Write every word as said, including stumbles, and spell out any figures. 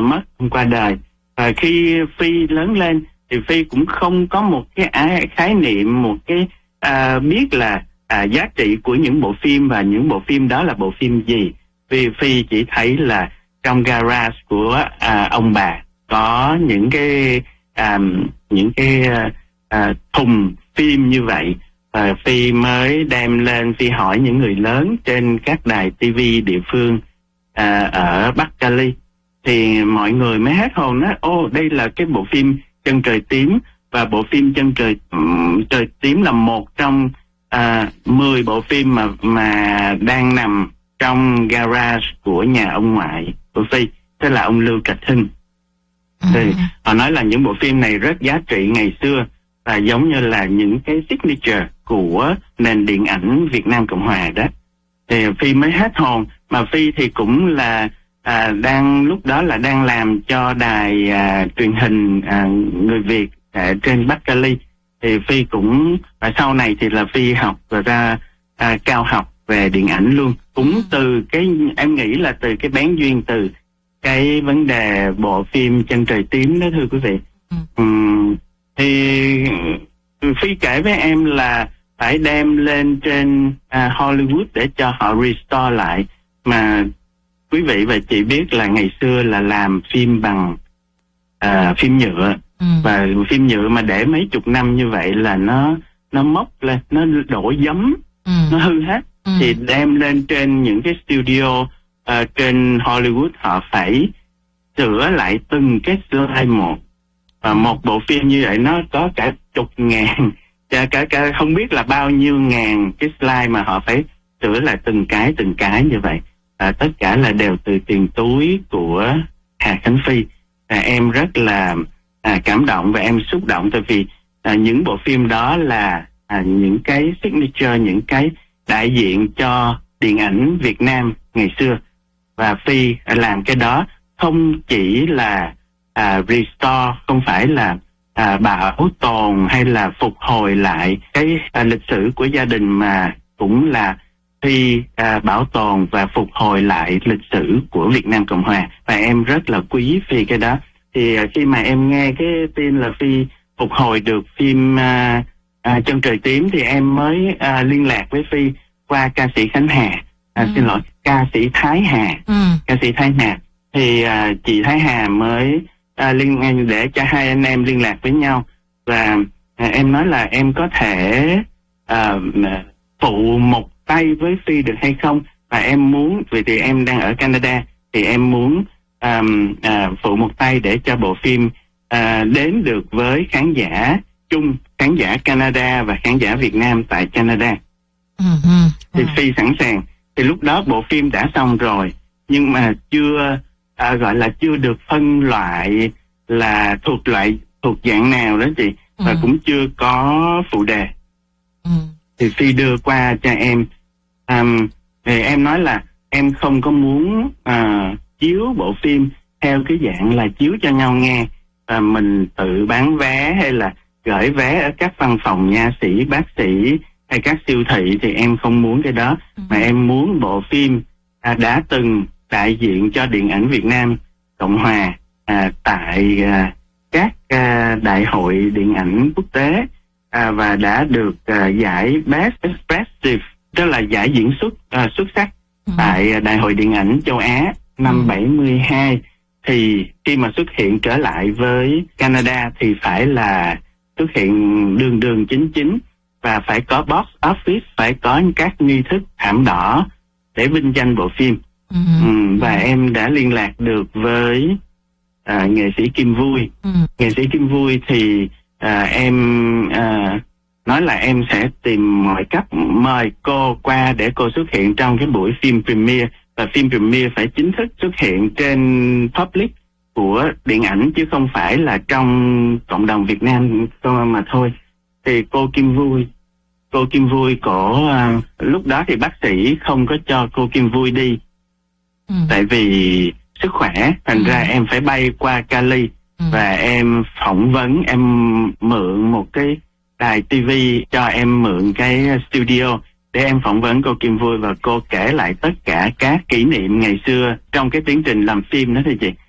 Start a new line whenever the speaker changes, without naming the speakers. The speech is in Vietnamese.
mất, ông qua đời. Và khi Phi lớn lên thì Phi cũng không có một cái khái niệm, một cái à, biết là à, giá trị của những bộ phim và những bộ phim đó là bộ phim gì. Vì Phi chỉ thấy là trong garage của à, ông bà có những cái à, những cái à, thùng phim như vậy. Và Phi mới đem lên, Phi hỏi những người lớn trên các đài ti vi địa phương à, ở Bắc Cali, thì mọi người mới hết hồn nói: ô, đây là cái bộ phim Chân Trời Tím, và bộ phim Chân Trời um, Trời Tím là một trong à, mười bộ phim mà mà đang nằm trong garage của nhà ông ngoại của Phi, tức là ông Lưu Trạch Hưng. Thì họ nói là những bộ phim này rất giá trị ngày xưa, và giống như là những cái signature của nền điện ảnh Việt Nam Cộng Hòa đó. Thì Phi mới hết hồn. Mà Phi thì cũng là à, đang lúc đó là đang làm cho đài à, truyền hình à, người Việt à, trên Bắc Cali. Thì Phi cũng, và sau này thì là Phi học và ra à, cao học về điện ảnh luôn. Cũng từ cái, em nghĩ là từ cái bén duyên từ cái vấn đề bộ phim Chân Trời Tím đó, thưa quý vị. Ừ. Uhm, thì Phi kể với em là phải đem lên trên uh, Hollywood để cho họ restore lại. Mà quý vị và chị biết là ngày xưa là làm phim bằng uh, phim nhựa. Ừ. Và phim nhựa mà để mấy chục năm như vậy là nó nó mốc lên, nó đổ giấm, ừ. nó hư hết. Ừ. Thì đem lên trên những cái studio uh, trên Hollywood, họ phải sửa lại từng cái slide một. Và một bộ phim như vậy nó có cả chục ngàn, cả, cả, cả không biết là bao nhiêu ngàn cái slide mà họ phải sửa lại từng cái từng cái như vậy. À, tất cả là đều từ tiền túi của Hà Khánh Phi. À, em rất là à, cảm động và em xúc động, tại vì à, những bộ phim đó là à, những cái signature, những cái đại diện cho điện ảnh Việt Nam ngày xưa. Và Phi à, làm cái đó không chỉ là à, restore, không phải là à, bảo tồn hay là phục hồi lại cái à, lịch sử của gia đình, mà cũng là Phi à, bảo tồn và phục hồi lại lịch sử của Việt Nam Cộng Hòa. Và em rất là quý Phi cái đó. Thì à, khi mà em nghe cái tin là Phi phục hồi được phim à, à, Chân Trời Tím, thì em mới à, liên lạc với Phi qua ca sĩ Khánh Hà, à, ừ. xin lỗi, ca sĩ Thái Hà, ừ. ca sĩ Thái Hà. Thì à, chị Thái Hà mới à, liên để cho hai anh em liên lạc với nhau. Và à, em nói là em có thể à, phụ một tay với Phi được hay không. Và em muốn, vì thì em đang ở Canada, thì em muốn à, à, phụ một tay để cho bộ phim à, đến được với khán giả chung, khán giả Canada và khán giả Việt Nam tại Canada. Uh-huh. Thì Phi sẵn sàng. Thì lúc đó bộ phim đã xong rồi, nhưng mà chưa à, gọi là chưa được phân loại là thuộc loại thuộc dạng nào đó chị, và uh-huh. cũng chưa có phụ đề. Uh-huh. Thì Phi đưa qua cho em. Um, thì em nói là em không có muốn uh, chiếu bộ phim theo cái dạng là chiếu cho nhau nghe, uh, mình tự bán vé hay là gửi vé ở các văn phòng nha sĩ, bác sĩ hay các siêu thị, thì em không muốn cái đó. Ừ. Mà em muốn bộ phim à, đã từng đại diện cho điện ảnh Việt Nam Cộng Hòa à, tại à, các à, đại hội điện ảnh quốc tế à, và đã được à, giải Best Expressive, tức là giải diễn xuất à, xuất sắc ừ. tại Đại hội Điện ảnh Châu Á năm ừ. bảy mươi hai. Thì khi mà xuất hiện trở lại với Canada thì phải là xuất hiện đường đường chính chính, và phải có box office, phải có các nghi thức thảm đỏ để vinh danh bộ phim. Ừ. Ừ, và em đã liên lạc được với à, nghệ sĩ Kim Vui. Ừ. Nghệ sĩ Kim Vui thì à, em à, nói là em sẽ tìm mọi cách mời cô qua để cô xuất hiện trong cái buổi phim premiere. Và phim premiere phải chính thức xuất hiện trên public của điện ảnh, chứ không phải là trong cộng đồng Việt Nam mà thôi. Thì cô Kim Vui, cô Kim Vui cổ à, lúc đó thì bác sĩ không có cho cô Kim Vui đi, ừ. tại vì sức khỏe, thành ừ. ra em phải bay qua Cali, ừ. và em phỏng vấn, em mượn một cái đài ti vi cho em mượn cái studio để em phỏng vấn cô Kim Vui, và cô kể lại tất cả các kỷ niệm ngày xưa trong cái tiến trình làm phim đó thưa chị.